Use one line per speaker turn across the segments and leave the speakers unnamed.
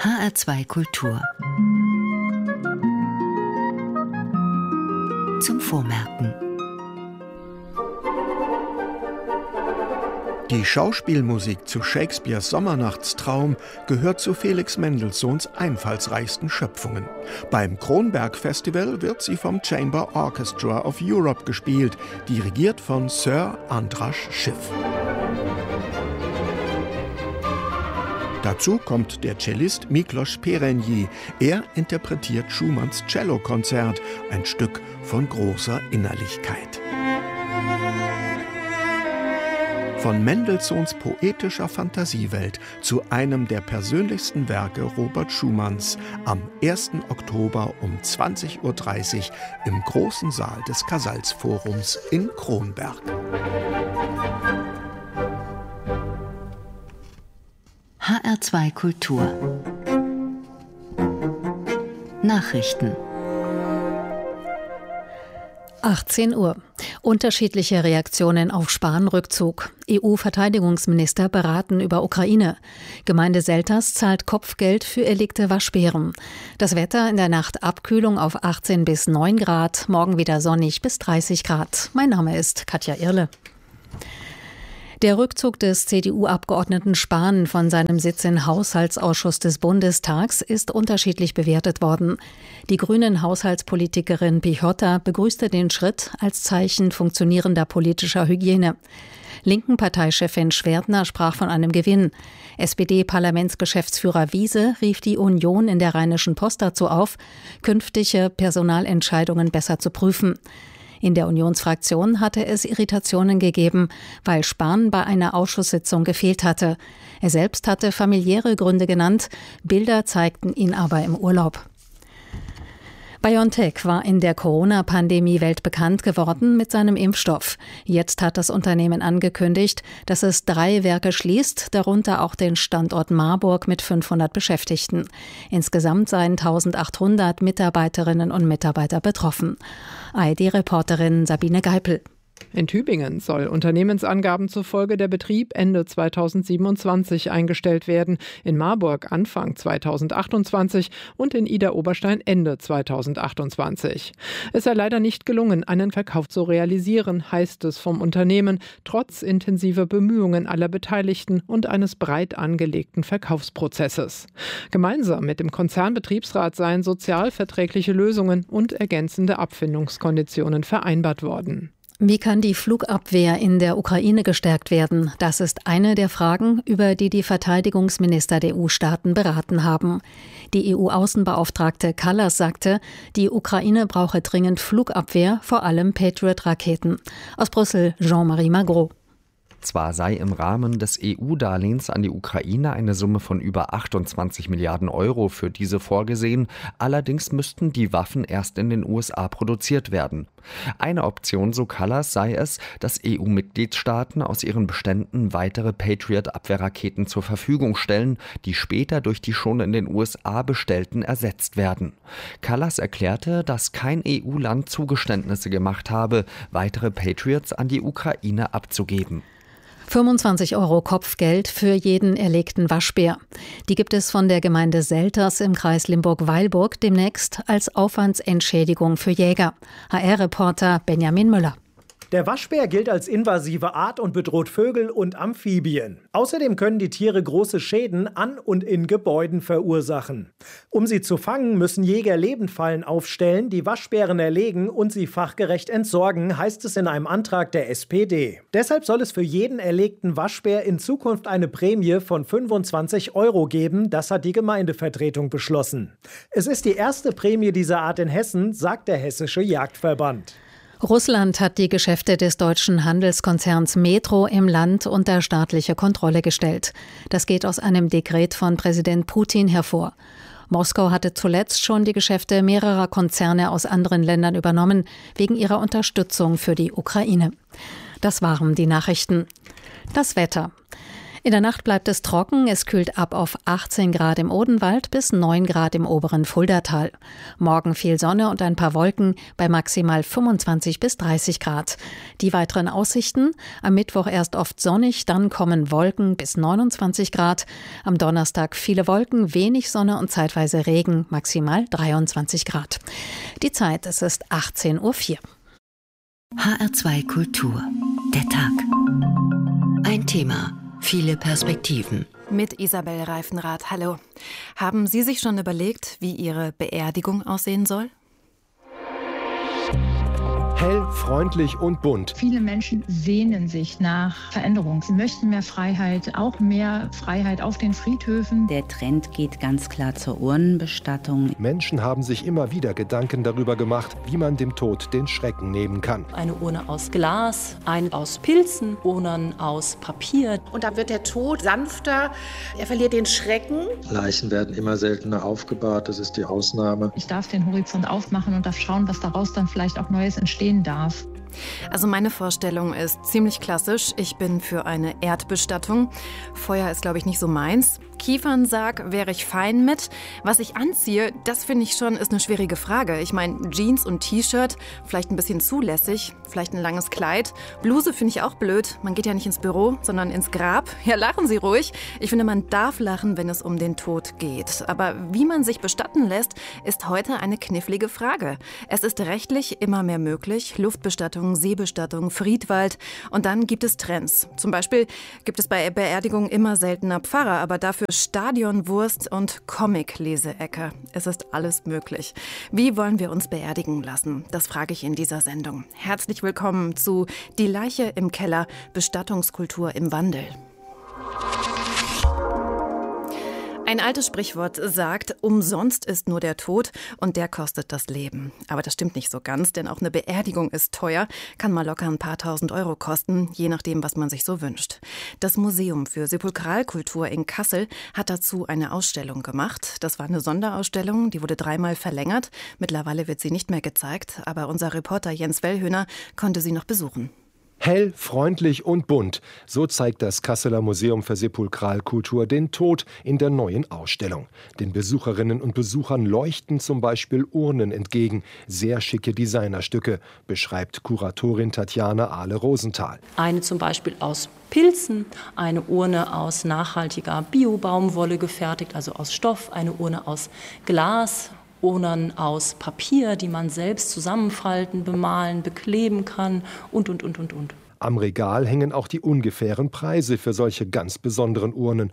HR2 Kultur. Zum Vormerken.
Die Schauspielmusik zu Shakespeares Sommernachtstraum gehört zu Felix Mendelssohns einfallsreichsten Schöpfungen. Beim Kronberg Festival wird sie vom Chamber Orchestra of Europe gespielt, dirigiert von Sir Andras Schiff. Dazu kommt der Cellist Miklos Perenyi. Er interpretiert Schumanns Cellokonzert, ein Stück von großer Innerlichkeit. Von Mendelssohns poetischer Fantasiewelt zu einem der persönlichsten Werke Robert Schumanns am 1. Oktober um 20:30 Uhr im großen Saal des Casals-Forums in Kronberg.
HR2 Kultur. Nachrichten.
18 Uhr. Unterschiedliche Reaktionen auf Spahn-Rückzug. EU-Verteidigungsminister beraten über Ukraine. Gemeinde Selters zahlt Kopfgeld für erlegte Waschbären. Das Wetter in der Nacht Abkühlung auf 18 bis 9 Grad, morgen wieder sonnig bis 30 Grad. Mein Name ist Katja Irle. Der Rückzug des CDU-Abgeordneten Spahn von seinem Sitz im Haushaltsausschuss des Bundestags ist unterschiedlich bewertet worden. Die grünen Haushaltspolitikerin Pichota begrüßte den Schritt als Zeichen funktionierender politischer Hygiene. Linken Parteichefin Schwerdner sprach von einem Gewinn. SPD-Parlamentsgeschäftsführer Wiese rief die Union in der Rheinischen Post dazu auf, künftige Personalentscheidungen besser zu prüfen. In der Unionsfraktion hatte es Irritationen gegeben, weil Spahn bei einer Ausschusssitzung gefehlt hatte. Er selbst hatte familiäre Gründe genannt, Bilder zeigten ihn aber im Urlaub. BioNTech war in der Corona-Pandemie weltbekannt geworden mit seinem Impfstoff. Jetzt hat das Unternehmen angekündigt, dass es 3 Werke schließt, darunter auch den Standort Marburg mit 500 Beschäftigten. Insgesamt seien 1800 Mitarbeiterinnen und Mitarbeiter betroffen. ARD-Reporterin Sabine Geipel.
In Tübingen soll Unternehmensangaben zufolge der Betrieb Ende 2027 eingestellt werden, in Marburg Anfang 2028 und in Idar-Oberstein Ende 2028. Es sei leider nicht gelungen, einen Verkauf zu realisieren, heißt es vom Unternehmen, trotz intensiver Bemühungen aller Beteiligten und eines breit angelegten Verkaufsprozesses. Gemeinsam mit dem Konzernbetriebsrat seien sozialverträgliche Lösungen und ergänzende Abfindungskonditionen vereinbart worden.
Wie kann die Flugabwehr in der Ukraine gestärkt werden? Das ist eine der Fragen, über die die Verteidigungsminister der EU-Staaten beraten haben. Die EU-Außenbeauftragte Kallas sagte, die Ukraine brauche dringend Flugabwehr, vor allem Patriot-Raketen. Aus Brüssel Jean-Marie Magro.
Zwar sei im Rahmen des EU-Darlehens an die Ukraine eine Summe von über 28 Milliarden Euro für diese vorgesehen, allerdings müssten die Waffen erst in den USA produziert werden. Eine Option, so Kallas, sei es, dass EU-Mitgliedstaaten aus ihren Beständen weitere Patriot-Abwehrraketen zur Verfügung stellen, die später durch die schon in den USA bestellten ersetzt werden. Kallas erklärte, dass kein EU-Land Zugeständnisse gemacht habe, weitere Patriots an die Ukraine abzugeben.
25 € Kopfgeld für jeden erlegten Waschbär. Die gibt es von der Gemeinde Selters im Kreis Limburg-Weilburg demnächst als Aufwandsentschädigung für Jäger. HR-Reporter Benjamin Müller.
Der Waschbär gilt als invasive Art und bedroht Vögel und Amphibien. Außerdem können die Tiere große Schäden an und in Gebäuden verursachen. Um sie zu fangen, müssen Jäger Lebendfallen aufstellen, die Waschbären erlegen und sie fachgerecht entsorgen, heißt es in einem Antrag der SPD. Deshalb soll es für jeden erlegten Waschbär in Zukunft eine Prämie von 25 € geben, das hat die Gemeindevertretung beschlossen. Es ist die erste Prämie dieser Art in Hessen, sagt der Hessische Jagdverband.
Russland hat die Geschäfte des deutschen Handelskonzerns Metro im Land unter staatliche Kontrolle gestellt. Das geht aus einem Dekret von Präsident Putin hervor. Moskau hatte zuletzt schon die Geschäfte mehrerer Konzerne aus anderen Ländern übernommen, wegen ihrer Unterstützung für die Ukraine. Das waren die Nachrichten. Das Wetter. In der Nacht bleibt es trocken, es kühlt ab auf 18 Grad im Odenwald bis 9 Grad im oberen Fuldatal. Morgen viel Sonne und ein paar Wolken bei maximal 25 bis 30 Grad. Die weiteren Aussichten: am Mittwoch erst oft sonnig, dann kommen Wolken bis 29 Grad. Am Donnerstag viele Wolken, wenig Sonne und zeitweise Regen, maximal 23 Grad. Die Zeit, es ist 18:04 Uhr.
HR2 Kultur. Der Tag. Ein Thema. Viele Perspektiven.
Mit Isabel Reifenrath. Hallo. Haben Sie sich schon überlegt, wie Ihre Beerdigung aussehen soll?
Hell, freundlich und bunt.
Viele Menschen sehnen sich nach Veränderung. Sie möchten mehr Freiheit, auch mehr Freiheit auf den Friedhöfen.
Der Trend geht ganz klar zur Urnenbestattung.
Menschen haben sich immer wieder Gedanken darüber gemacht, wie man dem Tod den Schrecken nehmen kann.
Eine Urne aus Glas, eine aus Pilzen, Urnen aus Papier.
Und da wird der Tod sanfter, er verliert den Schrecken.
Leichen werden immer seltener aufgebahrt, das ist die Ausnahme.
Ich darf den Horizont aufmachen und darf schauen, was daraus dann vielleicht auch Neues entstehen darf.
Also meine Vorstellung ist ziemlich klassisch. Ich bin für eine Erdbestattung. Feuer ist, glaube ich, nicht so meins. Kiefernsarg wäre ich fein mit. Was ich anziehe, das finde ich schon, ist eine schwierige Frage. Ich meine, Jeans und T-Shirt, vielleicht ein bisschen zulässig, vielleicht ein langes Kleid. Bluse finde ich auch blöd. Man geht ja nicht ins Büro, sondern ins Grab. Ja, lachen Sie ruhig. Ich finde, man darf lachen, wenn es um den Tod geht. Aber wie man sich bestatten lässt, ist heute eine knifflige Frage. Es ist rechtlich immer mehr möglich. Luftbestattung, Seebestattung, Friedwald. Und dann gibt es Trends. Zum Beispiel gibt es bei Beerdigungen immer seltener Pfarrer, aber dafür Stadionwurst und Comic-Leseecke. Es ist alles möglich. Wie wollen wir uns beerdigen lassen? Das frage ich in dieser Sendung. Herzlich willkommen zu Die Leiche im Keller, Bestattungskultur im Wandel. Ein altes Sprichwort sagt, umsonst ist nur der Tod und der kostet das Leben. Aber das stimmt nicht so ganz, denn auch eine Beerdigung ist teuer, kann mal locker ein paar tausend Euro kosten, je nachdem, was man sich so wünscht. Das Museum für Sepulkralkultur in Kassel hat dazu eine Ausstellung gemacht. Das war eine Sonderausstellung, die wurde 3-mal verlängert. Mittlerweile wird sie nicht mehr gezeigt, aber unser Reporter Jens Wellhöhner konnte sie noch besuchen.
Hell, freundlich und bunt. So zeigt das Kasseler Museum für Sepulkralkultur den Tod in der neuen Ausstellung. Den Besucherinnen und Besuchern leuchten zum Beispiel Urnen entgegen. Sehr schicke Designerstücke, beschreibt Kuratorin Tatjana Ahle-Rosenthal.
Eine zum Beispiel aus Pilzen, eine Urne aus nachhaltiger Bio-Baumwolle gefertigt, also aus Stoff, eine Urne aus Glas, Urnen aus Papier, die man selbst zusammenfalten, bemalen, bekleben kann und.
Am Regal hängen auch die ungefähren Preise für solche ganz besonderen Urnen.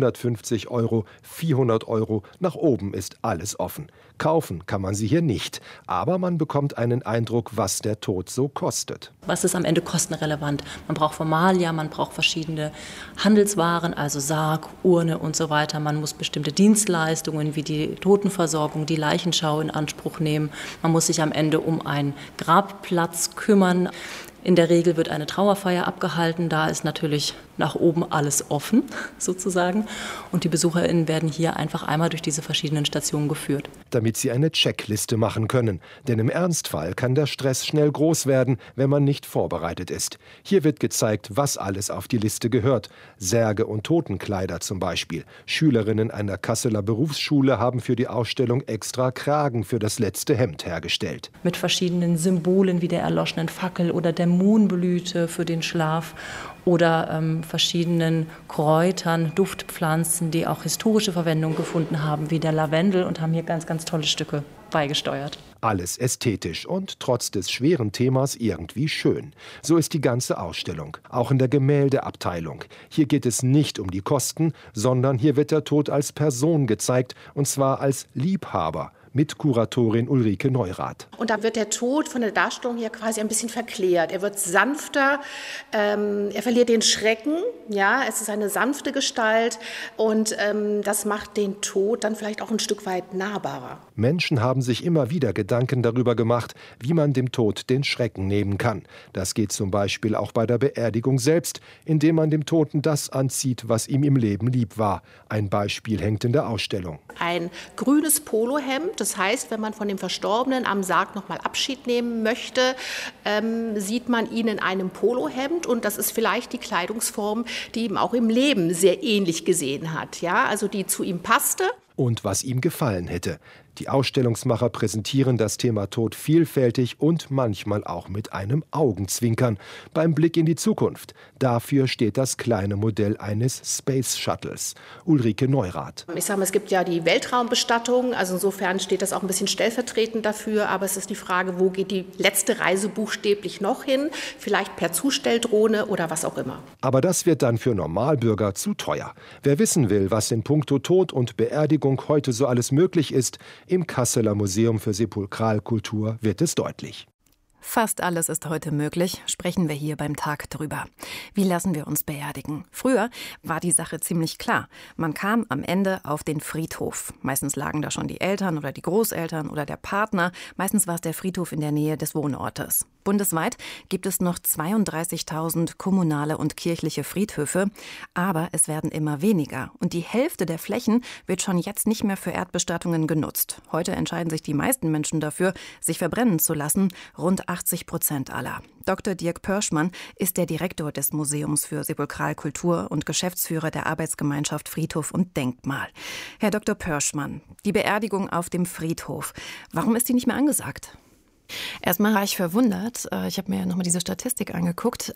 150 Euro, 400 Euro, nach oben ist alles offen. Kaufen kann man sie hier nicht, aber man bekommt einen Eindruck, was der Tod so kostet.
Was ist am Ende kostenrelevant? Man braucht Formalia, man braucht verschiedene Handelswaren, also Sarg, Urne und so weiter. Man muss bestimmte Dienstleistungen wie die Totenversorgung, die Leichenschau in Anspruch nehmen. Man muss sich am Ende um einen Grabplatz kümmern. In der Regel wird eine Trauerfeier abgehalten, da ist natürlich nach oben alles offen, sozusagen. Und die BesucherInnen werden hier einfach einmal durch diese verschiedenen Stationen geführt.
Damit sie eine Checkliste machen können. Denn im Ernstfall kann der Stress schnell groß werden, wenn man nicht vorbereitet ist. Hier wird gezeigt, was alles auf die Liste gehört. Särge und Totenkleider zum Beispiel. Schülerinnen einer Kasseler Berufsschule haben für die Ausstellung extra Kragen für das letzte Hemd hergestellt.
Mit verschiedenen Symbolen wie der erloschenen Fackel oder der Mohnblüte für den Schlaf oder verschiedenen Kräutern, Duftpflanzen, die auch historische Verwendung gefunden haben, wie der Lavendel, und haben hier ganz, ganz tolle Stücke beigesteuert.
Alles ästhetisch und trotz des schweren Themas irgendwie schön. So ist die ganze Ausstellung, auch in der Gemäldeabteilung. Hier geht es nicht um die Kosten, sondern hier wird der Tod als Person gezeigt, und zwar als Liebhaber. Mit Kuratorin Ulrike Neurath.
Und da wird der Tod von der Darstellung hier quasi ein bisschen verklärt. Er wird sanfter, er verliert den Schrecken, ja, es ist eine sanfte Gestalt und das macht den Tod dann vielleicht auch ein Stück weit nahbarer.
Menschen haben sich immer wieder Gedanken darüber gemacht, wie man dem Tod den Schrecken nehmen kann. Das geht zum Beispiel auch bei der Beerdigung selbst, indem man dem Toten das anzieht, was ihm im Leben lieb war. Ein Beispiel hängt in der Ausstellung.
Ein grünes Polohemd, Polo-Hemd. Das heißt, wenn man von dem Verstorbenen am Sarg nochmal Abschied nehmen möchte, sieht man ihn in einem Polohemd. Und das ist vielleicht die Kleidungsform, die ihm auch im Leben sehr ähnlich gesehen hat. Ja, also die zu ihm passte.
Und was ihm gefallen hätte. Die Ausstellungsmacher präsentieren das Thema Tod vielfältig und manchmal auch mit einem Augenzwinkern beim Blick in die Zukunft. Dafür steht das kleine Modell eines Space Shuttles. Ulrike Neurath.
Ich sage mal, es gibt ja die Weltraumbestattung, also insofern steht das auch ein bisschen stellvertretend dafür, aber es ist die Frage, wo geht die letzte Reise buchstäblich noch hin? Vielleicht per Zustelldrohne oder was auch immer.
Aber das wird dann für Normalbürger zu teuer. Wer wissen will, was in puncto Tod und Beerdigung heute so alles möglich ist, im Kasseler Museum für Sepulkralkultur wird es deutlich.
Fast alles ist heute möglich, sprechen wir hier beim Tag drüber. Wie lassen wir uns beerdigen? Früher war die Sache ziemlich klar. Man kam am Ende auf den Friedhof. Meistens lagen da schon die Eltern oder die Großeltern oder der Partner. Meistens war es der Friedhof in der Nähe des Wohnortes. Bundesweit gibt es noch 32.000 kommunale und kirchliche Friedhöfe. Aber es werden immer weniger. Und die Hälfte der Flächen wird schon jetzt nicht mehr für Erdbestattungen genutzt. Heute entscheiden sich die meisten Menschen dafür, sich verbrennen zu lassen. Rund 80% aller. Dr. Dirk Pörschmann ist der Direktor des Museums für Sepulkralkultur und Geschäftsführer der Arbeitsgemeinschaft Friedhof und Denkmal. Herr Dr. Pörschmann, die Beerdigung auf dem Friedhof, warum ist die nicht mehr angesagt? Erstmal war ich verwundert. Ich habe mir ja nochmal diese Statistik angeguckt.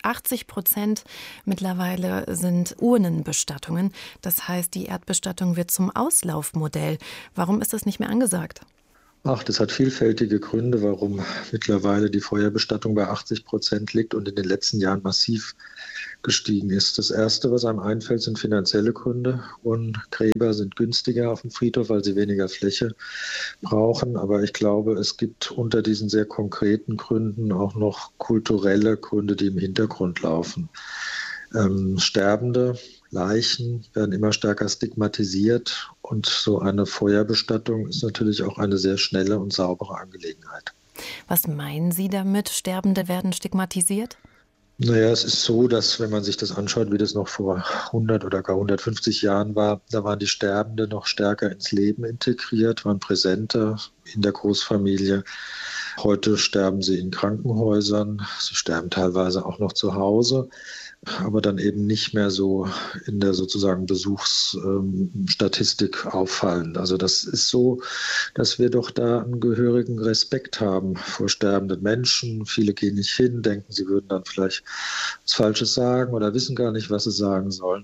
80% mittlerweile sind Urnenbestattungen. Das heißt, die Erdbestattung wird zum Auslaufmodell. Warum ist das nicht mehr angesagt?
Das hat vielfältige Gründe, warum mittlerweile die Feuerbestattung bei 80% liegt und in den letzten Jahren massiv gestiegen ist. Das Erste, was einem einfällt, sind finanzielle Gründe. Urnengräber sind günstiger auf dem Friedhof, weil sie weniger Fläche brauchen. Aber ich glaube, es gibt unter diesen sehr konkreten Gründen auch noch kulturelle Gründe, die im Hintergrund laufen. Sterbende Leichen werden immer stärker stigmatisiert und so eine Feuerbestattung ist natürlich auch eine sehr schnelle und saubere Angelegenheit.
Was meinen Sie damit, Sterbende werden stigmatisiert?
Es ist so, dass wenn man sich das anschaut, wie das noch vor 100 oder gar 150 Jahren war, da waren die Sterbenden noch stärker ins Leben integriert, waren präsenter in der Großfamilie. Heute sterben sie in Krankenhäusern, sie sterben teilweise auch noch zu Hause, aber dann eben nicht mehr so in der sozusagen Besuchsstatistik auffallen. Also das ist so, dass wir doch da einen gehörigen Respekt haben vor sterbenden Menschen. Viele gehen nicht hin, denken, sie würden dann vielleicht was Falsches sagen oder wissen gar nicht, was sie sagen sollen.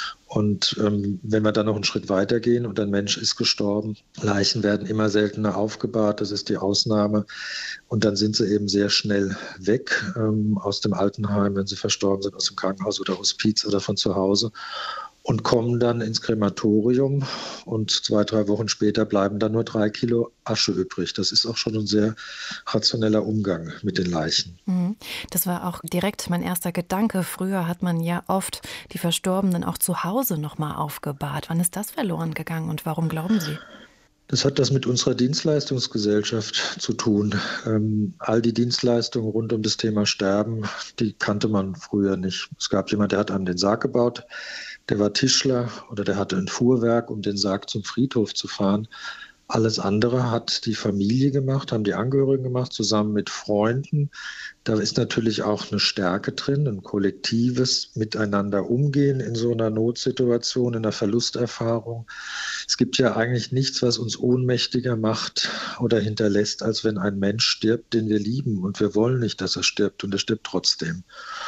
Und wenn wir dann noch einen Schritt weiter gehen und ein Mensch ist gestorben, Leichen werden immer seltener aufgebahrt, das ist die Ausnahme. Und dann sind sie eben sehr schnell weg aus dem Altenheim, wenn sie verstorben sind, aus dem Krankenhaus oder Hospiz oder von zu Hause und kommen dann ins Krematorium. Und 2-3 Wochen später bleiben dann nur 3 Kilo Asche übrig. Das ist auch schon ein sehr rationeller Umgang mit den Leichen.
Das war auch direkt mein erster Gedanke. Früher hat man ja oft die Verstorbenen auch zu Hause nochmal aufgebahrt. Wann ist das verloren gegangen und warum glauben Sie?
Das hat das mit unserer Dienstleistungsgesellschaft zu tun. All die Dienstleistungen rund um das Thema Sterben, die kannte man früher nicht. Es gab jemanden, der hat einem den Sarg gebaut, der war Tischler oder der hatte ein Fuhrwerk, um den Sarg zum Friedhof zu fahren. Alles andere hat die Familie gemacht, haben die Angehörigen gemacht, zusammen mit Freunden. Da ist natürlich auch eine Stärke drin, ein kollektives Miteinander umgehen in so einer Notsituation, in einer Verlusterfahrung. Es gibt ja eigentlich nichts, was uns ohnmächtiger macht oder hinterlässt, als wenn ein Mensch stirbt, den wir lieben. Und wir wollen nicht, dass er stirbt und er stirbt trotzdem.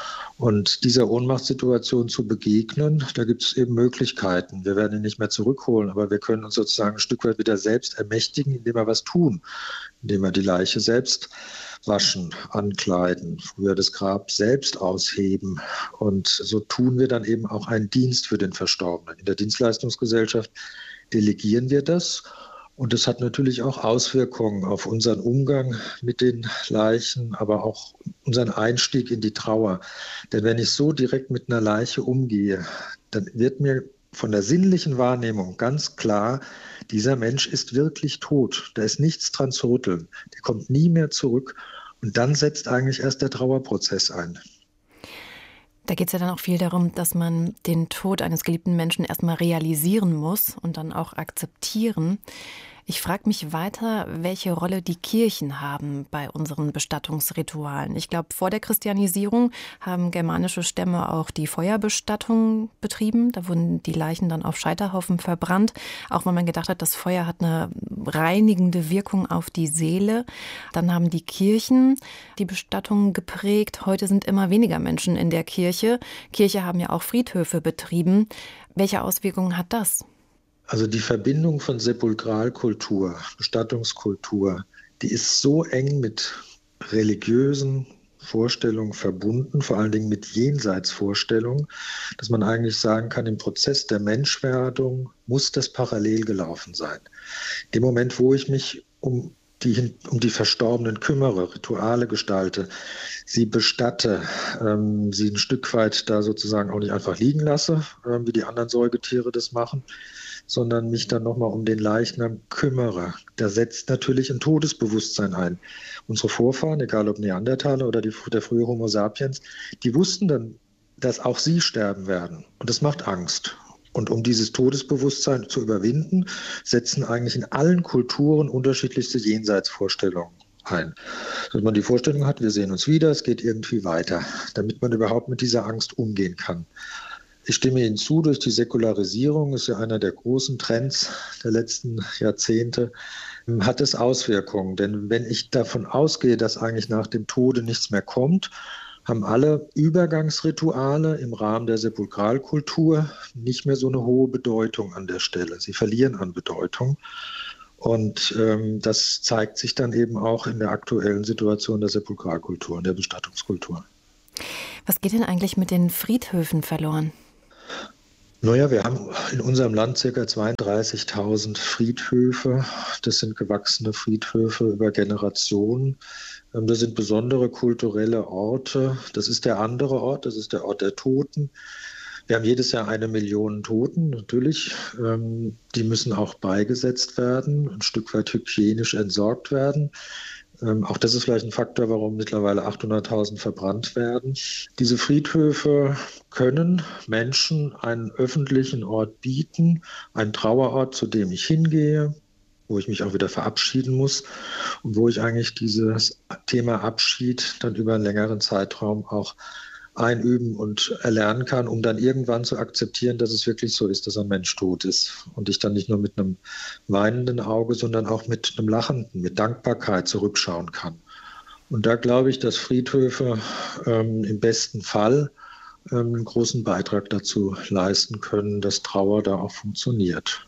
Und dieser Ohnmachtssituation zu begegnen, da gibt es eben Möglichkeiten. Wir werden ihn nicht mehr zurückholen, aber wir können uns sozusagen ein Stück weit wieder selbst ermächtigen, indem wir was tun, indem wir die Leiche selbst waschen, ankleiden, früher das Grab selbst ausheben. Und so tun wir dann eben auch einen Dienst für den Verstorbenen. In der Dienstleistungsgesellschaft delegieren wir das. Und das hat natürlich auch Auswirkungen auf unseren Umgang mit den Leichen, aber auch unseren Einstieg in die Trauer. Denn wenn ich so direkt mit einer Leiche umgehe, dann wird mir von der sinnlichen Wahrnehmung ganz klar, dieser Mensch ist wirklich tot. Da ist nichts dran zu rütteln. Der kommt nie mehr zurück. Und dann setzt eigentlich erst der Trauerprozess ein.
Da geht es ja dann auch viel darum, dass man den Tod eines geliebten Menschen erstmal realisieren muss und dann auch akzeptieren. Ich frage mich weiter, welche Rolle die Kirchen haben bei unseren Bestattungsritualen. Ich glaube, vor der Christianisierung haben germanische Stämme auch die Feuerbestattung betrieben. Da wurden die Leichen dann auf Scheiterhaufen verbrannt, auch weil man gedacht hat, das Feuer hat eine reinigende Wirkung auf die Seele. Dann haben die Kirchen die Bestattung geprägt. Heute sind immer weniger Menschen in der Kirche. Kirche haben ja auch Friedhöfe betrieben. Welche Auswirkungen hat das?
Also die Verbindung von Sepulkralkultur, Bestattungskultur, die ist so eng mit religiösen Vorstellungen verbunden, vor allen Dingen mit Jenseitsvorstellungen, dass man eigentlich sagen kann, im Prozess der Menschwerdung muss das parallel gelaufen sein. In dem Moment, wo ich mich um die Verstorbenen kümmere, Rituale gestalte, sie bestatte, sie ein Stück weit da sozusagen auch nicht einfach liegen lasse, wie die anderen Säugetiere das machen, sondern mich dann nochmal um den Leichnam kümmere. Da setzt natürlich ein Todesbewusstsein ein. Unsere Vorfahren, egal ob Neandertaler oder der frühe Homo sapiens, die wussten dann, dass auch sie sterben werden. Und das macht Angst. Und um dieses Todesbewusstsein zu überwinden, setzen eigentlich in allen Kulturen unterschiedlichste Jenseitsvorstellungen ein. Dass man die Vorstellung hat, wir sehen uns wieder, es geht irgendwie weiter, damit man überhaupt mit dieser Angst umgehen kann. Ich stimme Ihnen zu, durch die Säkularisierung, ist ja einer der großen Trends der letzten Jahrzehnte, hat es Auswirkungen. Denn wenn ich davon ausgehe, dass eigentlich nach dem Tode nichts mehr kommt, haben alle Übergangsrituale im Rahmen der Sepulkralkultur nicht mehr so eine hohe Bedeutung an der Stelle. Sie verlieren an Bedeutung. Und das zeigt sich dann eben auch in der aktuellen Situation der Sepulkralkultur und der Bestattungskultur.
Was geht denn eigentlich mit den Friedhöfen verloren?
Naja, wir haben in unserem Land ca. 32.000 Friedhöfe. Das sind gewachsene Friedhöfe über Generationen. Das sind besondere kulturelle Orte. Das ist der andere Ort, das ist der Ort der Toten. Wir haben jedes Jahr 1 Million Toten, natürlich. Die müssen auch beigesetzt werden, ein Stück weit hygienisch entsorgt werden. Auch das ist vielleicht ein Faktor, warum mittlerweile 800.000 verbrannt werden. Diese Friedhöfe können Menschen einen öffentlichen Ort bieten, einen Trauerort, zu dem ich hingehe, wo ich mich auch wieder verabschieden muss und wo ich eigentlich dieses Thema Abschied dann über einen längeren Zeitraum auch einüben und erlernen kann, um dann irgendwann zu akzeptieren, dass es wirklich so ist, dass ein Mensch tot ist. Und ich dann nicht nur mit einem weinenden Auge, sondern auch mit einem lachenden, mit Dankbarkeit zurückschauen kann. Und da glaube ich, dass Friedhöfe im besten Fall einen großen Beitrag dazu leisten können, dass Trauer da auch funktioniert.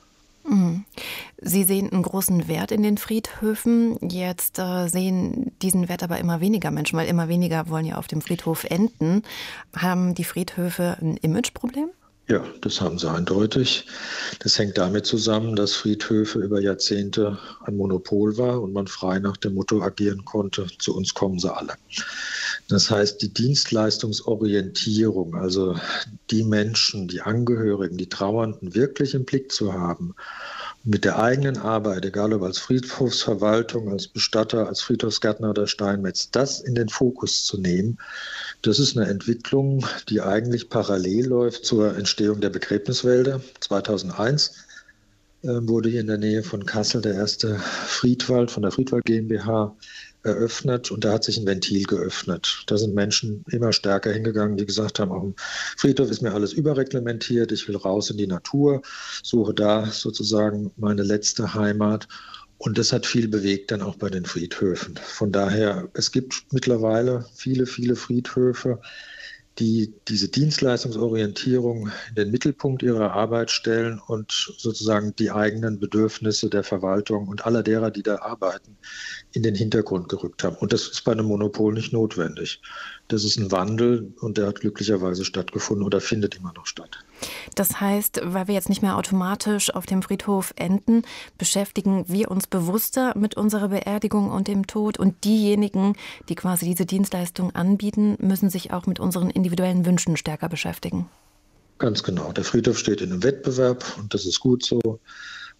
Sie sehen einen großen Wert in den Friedhöfen. Jetzt sehen diesen Wert aber immer weniger Menschen, weil immer weniger wollen ja auf dem Friedhof enden. Haben die Friedhöfe ein Imageproblem?
Ja, das haben sie eindeutig. Das hängt damit zusammen, dass Friedhöfe über Jahrzehnte ein Monopol war und man frei nach dem Motto agieren konnte, zu uns kommen sie alle. Das heißt, die Dienstleistungsorientierung, also die Menschen, die Angehörigen, die Trauernden wirklich im Blick zu haben, mit der eigenen Arbeit, egal ob als Friedhofsverwaltung, als Bestatter, als Friedhofsgärtner oder Steinmetz, das in den Fokus zu nehmen, das ist eine Entwicklung, die eigentlich parallel läuft zur Entstehung der Begräbniswälder. 2001 wurde hier in der Nähe von Kassel der erste Friedwald von der Friedwald GmbH eröffnet und da hat sich ein Ventil geöffnet. Da sind Menschen immer stärker hingegangen, die gesagt haben, auf dem Friedhof ist mir alles überreglementiert, ich will raus in die Natur, suche da sozusagen meine letzte Heimat. Und das hat viel bewegt dann auch bei den Friedhöfen. Von daher, es gibt mittlerweile viele Friedhöfe, die diese Dienstleistungsorientierung in den Mittelpunkt ihrer Arbeit stellen und sozusagen die eigenen Bedürfnisse der Verwaltung und aller derer, die da arbeiten, in den Hintergrund gerückt haben. Und das ist bei einem Monopol nicht notwendig. Das ist ein Wandel und der hat glücklicherweise stattgefunden oder findet immer noch statt.
Das heißt, weil wir jetzt nicht mehr automatisch auf dem Friedhof enden, beschäftigen wir uns bewusster mit unserer Beerdigung und dem Tod. Und diejenigen, die quasi diese Dienstleistung anbieten, müssen sich auch mit unseren individuellen Wünschen stärker beschäftigen.
Ganz genau. Der Friedhof steht in einem Wettbewerb und das ist gut so.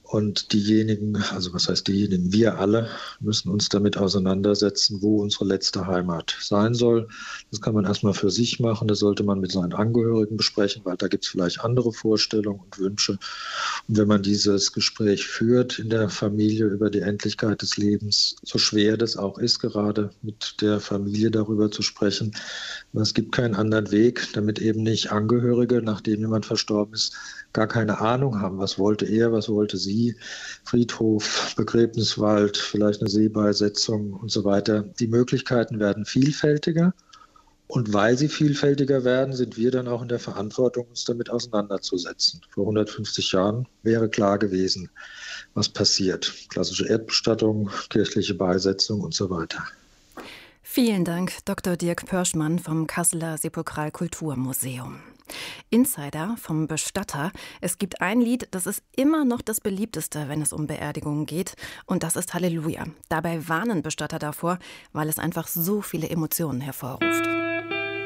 Und diejenigen, also was heißt diejenigen, wir alle müssen uns damit auseinandersetzen, wo unsere letzte Heimat sein soll. Das kann man erstmal für sich machen, das sollte man mit seinen Angehörigen besprechen, weil da gibt es vielleicht andere Vorstellungen und Wünsche. Und wenn man dieses Gespräch führt in der Familie über die Endlichkeit des Lebens, so schwer das auch ist, gerade mit der Familie darüber zu sprechen, aber es gibt keinen anderen Weg, damit eben nicht Angehörige, nachdem jemand verstorben ist, gar keine Ahnung haben, was wollte er, was wollte sie, Friedhof, Begräbniswald, vielleicht eine Seebeisetzung und so weiter. Die Möglichkeiten werden vielfältiger und weil sie vielfältiger werden, sind wir dann auch in der Verantwortung, uns damit auseinanderzusetzen. Vor 150 Jahren wäre klar gewesen, was passiert. Klassische Erdbestattung, kirchliche Beisetzung und so weiter.
Vielen Dank, Dr. Dirk Pörschmann vom Kasseler Sepulkralkulturmuseum. Insider vom Bestatter. Es gibt ein Lied, das ist immer noch das beliebteste, wenn es um Beerdigungen geht. Und das ist Halleluja. Dabei warnen Bestatter davor, weil es einfach so viele Emotionen hervorruft.